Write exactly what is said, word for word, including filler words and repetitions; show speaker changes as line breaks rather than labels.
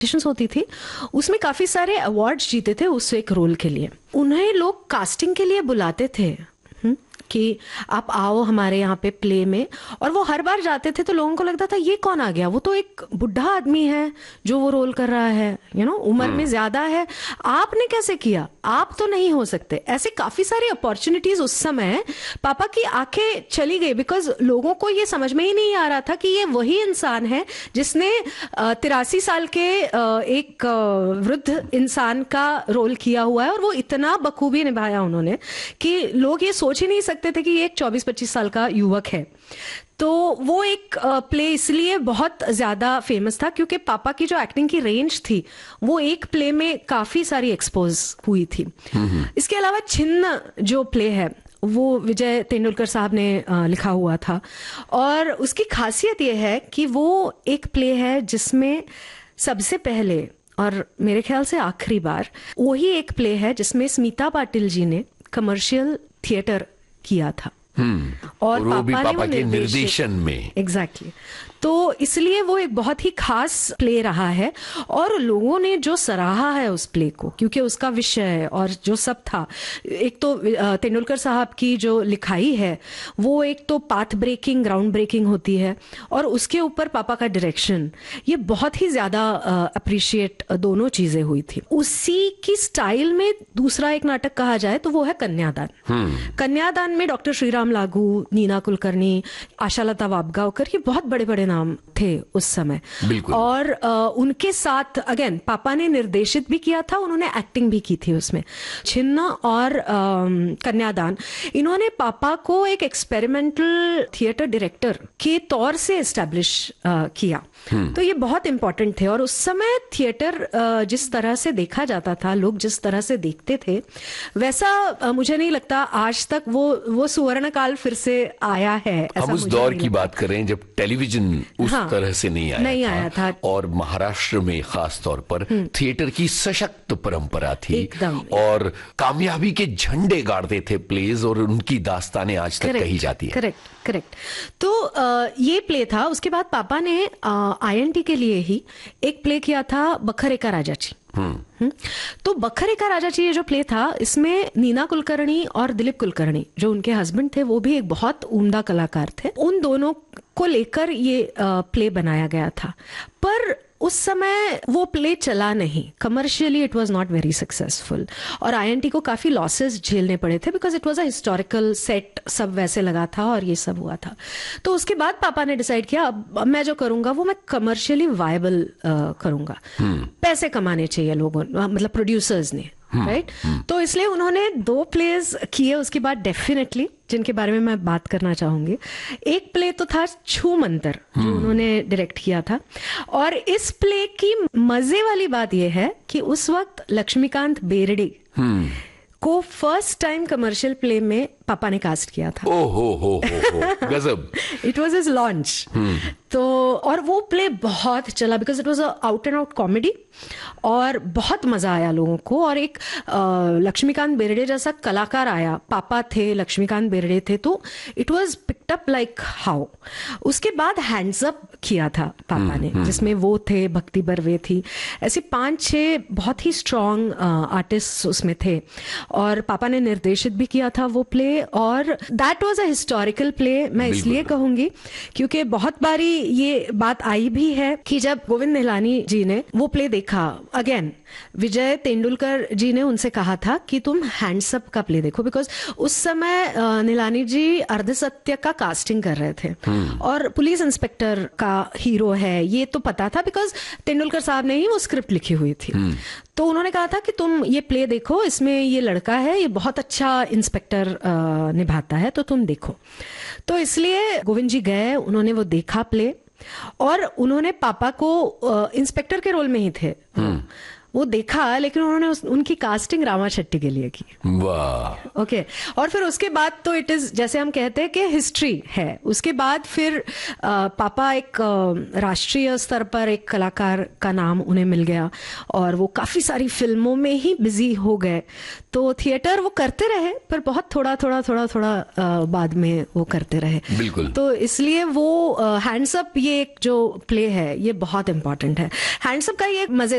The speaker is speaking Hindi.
होती थी, उसमें काफी सारे अवार्ड्स जीते थे उस एक रोल के लिए। उन्हें लोग कास्टिंग के लिए बुलाते थे कि आप आओ हमारे यहाँ पे प्ले में, और वो हर बार जाते थे तो लोगों को लगता था ये कौन आ गया, वो तो एक बुढ़ा आदमी है जो वो रोल कर रहा है, यू नो उम्र में ज्यादा है, आपने कैसे किया, आप तो नहीं हो सकते। ऐसे काफी सारी अपॉर्चुनिटीज उस समय पापा की आंखें चली गई, बिकॉज लोगों को ये समझ में ही नहीं आ रहा था कि ये वही इंसान है जिसने तिरासी साल के एक वृद्ध इंसान का रोल किया हुआ है, और वो इतना बखूबी निभाया उन्होंने कि लोग ये सोच ही नहीं सकते थे कि ये एक चौबीस पच्चीस साल का युवक है। तो वो एक प्ले इसलिए बहुत ज्यादा फेमस था क्योंकि पापा की जो एक्टिंग की रेंज थी वो एक प्ले में काफी सारी एक्सपोज हुई थी। इसके अलावा छिन्न जो प्ले है वो विजय तेंदुलकर साहब ने लिखा हुआ था, और उसकी खासियत ये है कि वो एक प्ले है जिसमें सबसे पहले और मेरे ख्याल से आखिरी बार वही एक प्ले है जिसमें स्मिता पाटिल जी ने कमर्शियल थिएटर किया था।
हम्म
और,
और वो
पापा
भी पापा
ने
के निर्देशन में।
Exactly exactly. तो इसलिए वो एक बहुत ही खास प्ले रहा है, और लोगों ने जो सराहा है उस प्ले को क्योंकि उसका विषय और जो सब था, एक तो तेंदुलकर साहब की जो लिखाई है वो एक तो पाथ ब्रेकिंग, ग्राउंड ब्रेकिंग होती है, और उसके ऊपर पापा का डायरेक्शन, ये बहुत ही ज्यादा अप्रिशिएट दोनों चीजें हुई थी। उसी की स्टाइल में दूसरा एक नाटक कहा जाए तो वो है कन्यादान। कन्यादान में डॉक्टर श्रीराम लागू, नीना कुलकर्णी, आशालता वाबगांवकर, ये बहुत बड़े बड़े नाम थे उस समय। और आ, उनके साथ अगेन पापा ने निर्देशित भी किया था, उन्होंने एक्टिंग भी की थी उसमें। छिन्न और आ, कन्यादान, इन्होंने पापा को एक एक्सपेरिमेंटल थिएटर डायरेक्टर के तौर से एस्टैब्लिश किया। तो ये बहुत इंपॉर्टेंट थे, और उस समय थिएटर जिस तरह से देखा जाता था, लोग जिस तरह से देखते थे, वैसा आ, मुझे नहीं लगता आज तक वो वो सुवर्ण काल फिर से आया है।
हम उस दौर की बात कर रहे हैं जब टेलीविजन उस हाँ, तरह से नहीं आया,
नहीं
था,
आया था,
और महाराष्ट्र में खास तौर पर थिएटर की सशक्त परंपरा थी, और कामयाबी के झंडे गाड़ते थे प्लेज, और उनकी दास्तानें आज तक कही जाती है।
Correct correct. तो आ, ये प्ले था। उसके बाद पापा ने आईएनटी के लिए ही एक प्ले किया था, बखरेका राजाची। हम्म तो बखरेका राजाची ये जो प्ले था, इसमें नीना कुलकर्णी और दिलीप कुलकर्णी जो उनके हस्बैंड थे वो भी एक बहुत उम्दा कलाकार थे, उन दोनों को लेकर ये प्ले बनाया गया था। पर उस समय वो प्ले चला नहीं, commercially it was not very successful, और आईएनटी को काफी लॉसेस झेलने पड़े थे because it was a historical set, सब वैसे लगा था और ये सब हुआ था। तो उसके बाद पापा ने डिसाइड किया अब मैं जो करूंगा वो मैं कमर्शियली वायबल करूंगा। पैसे कमाने चाहिए लोगों, मतलब प्रोड्यूसर्स ने, राइट right? तो इसलिए उन्होंने दो प्लेज किए उसके बाद डेफिनेटली, जिनके बारे में मैं बात करना चाहूंगी। एक प्ले तो था छू मंतर जो उन्होंने डायरेक्ट किया था, और इस प्ले की मजे वाली बात यह है कि उस वक्त लक्ष्मीकांत बेर्डे को फर्स्ट टाइम कमर्शियल प्ले में पापा ने कास्ट किया था।
ओ हो हो हो गजब।
It was his launch. तो और वो प्ले बहुत चला because it was a out and out comedy, और बहुत मजा आया लोगों को। और एक लक्ष्मीकांत बेर्डे जैसा कलाकार आया, पापा थे, लक्ष्मीकांत बेर्डे थे, तो it was picked up like how. उसके बाद हैंड्स अप किया था पापा ने, जिसमें वो थे, भक्ति बर्वे थी, ऐसे पांच छह बहुत ही स्ट्रॉन्ग आर्टिस्ट उसमें थे, और पापा ने निर्देशित भी किया था वो प्ले। और that was a historical play, मैं इसलिए कहूंगी क्योंकि बहुत बारी ये बात आई भी है कि जब गोविंद निहलानी जी ने वो प्ले देखा, अगेन विजय तेंदुलकर जी ने उनसे कहा था कि तुम हैंड्स अप का प्ले देखो, बिकॉज उस समय निहलानी जी अर्धसत्य का कास्टिंग कर रहे थे, और पुलिस इंस्पेक्टर का हीरो है ये तो पता था बिकॉज तेंदुलकर साहब ने ही वो स्क्रिप्ट लिखी हुई थी। तो उन्होंने कहा था कि तुम ये प्ले देखो, इसमें ये लड़का है, ये बहुत अच्छा इंस्पेक्टर निभाता है, तो तुम देखो। तो इसलिए गोविंद जी गए, उन्होंने वो देखा प्ले, और उन्होंने पापा को इंस्पेक्टर के रोल में ही थे, वो देखा, लेकिन उन्होंने उस, उनकी कास्टिंग रामा शेट्टी के लिए की।
वाह।
Okay okay. और फिर उसके बाद तो इट इज, जैसे हम कहते हैं कि हिस्ट्री है। उसके बाद फिर आ, पापा एक आ, राष्ट्रीय स्तर पर एक कलाकार का नाम उन्हें मिल गया और वो काफी सारी फिल्मों में ही बिजी हो गए। तो थिएटर वो करते रहे, पर बहुत थोड़ा थोड़ा थोड़ा थोड़ा आ, बाद में वो करते रहे।
बिल्कुल।
तो इसलिए वो हैंड्स अप, ये एक जो प्ले है ये बहुत इंपॉर्टेंट है। हैंड्स अप का ये मजे